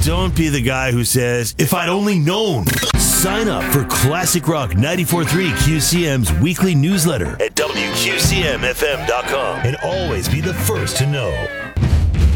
Don't be the guy who says, if I'd only known. Sign up for Classic Rock 94.3 QCM's weekly newsletter at WQCMFM.com and always be the first to know.